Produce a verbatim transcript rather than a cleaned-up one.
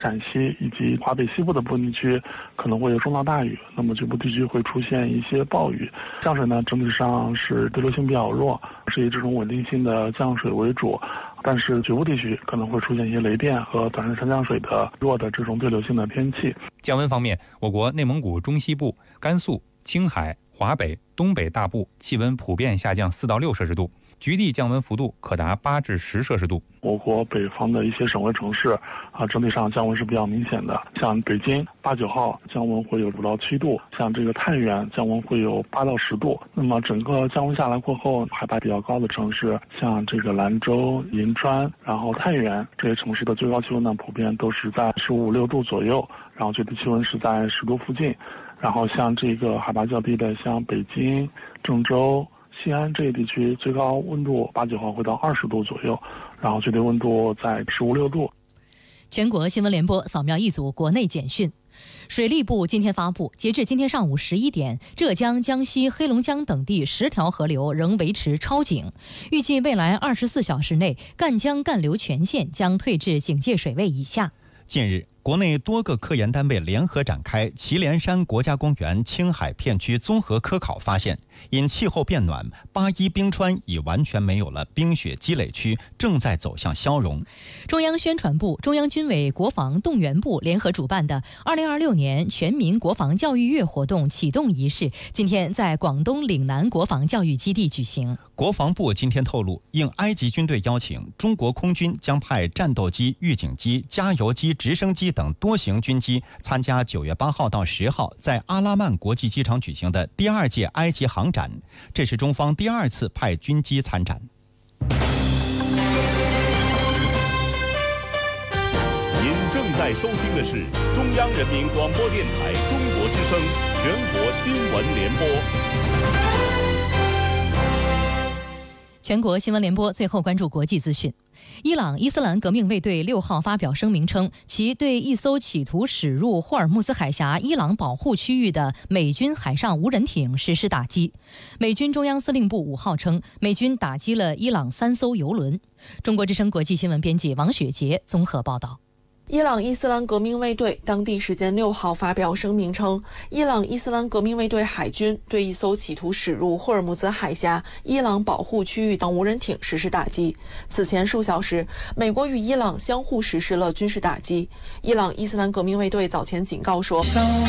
陕西以及华北西部的部分地区可能会有中到大雨，那么局部地区会出现一些暴雨。降水呢，整体上是对流性比较弱，是以这种稳定性的降水为主。但是局部地区可能会出现一些雷电和短时间降水的弱的这种对流性的天气。 降温方面，我国内蒙古中西部、甘肃、青海、华北、东北大部气温普遍下降四到六摄氏度，局地降温幅度可达八至十摄氏度。 我国北方的一些省会城市啊，整体上降温是比较明显的。像北京八九号降温会有五到七度，像这个太原降温会有八到十度。那么整个降温下来过后，海拔比较高的城市，像这个兰州、银川，然后太原这些城市的最高气温呢，普遍都是在十五六度左右，然后最低气温是在十度附近。然后像这个海拔较低的，像北京、郑州、西安这些地区，最高温度八九号会到二十度左右，然后最低温度在十五六度。 全国新闻联播扫描一组国内简讯。水利部今天发布，截至今天上午十一点，浙江、江西、黑龙江等地十条河流仍维持超警，预计未来二十四小时内，赣江干流全线将退至警戒水位以下。 近日，国内多个科研单位联合展开祁连山国家公园青海片区综合科考，发现因气候变暖，八一冰川已完全没有了冰雪积累区，正在走向消融。 中央宣传部、中央军委国防动员部联合主办的二零二六年全民国防教育月活动启动仪式今天在广东岭南国防教育基地举行。 国防部今天透露，应埃及军队邀请，中国空军将派战斗机、预警机、加油机、直升机等多型军机参加九月八号到十号在阿拉曼国际机场举行的第二届埃及航展，这是中方第二次派军机参展。 您正在收听的是中央人民广播电台中国之声全国新闻联播。 全国新闻联播最后关注国际资讯。伊朗伊斯兰革命卫队六号发表声明称，其对一艘企图驶入霍尔木兹海峡伊朗保护区域的美军海上无人艇实施打击。美军中央司令部五号称，美军打击了伊朗三艘油轮。中国之声国际新闻编辑王雪杰综合报道。 伊朗伊斯兰革命卫队当地时间六号发表声明称，伊朗伊斯兰革命卫队海军对一艘企图驶入霍尔木兹海峡伊朗保护区域的无人艇实施打击。此前数小时，美国与伊朗相互实施了军事打击。伊朗伊斯兰革命卫队早前警告说，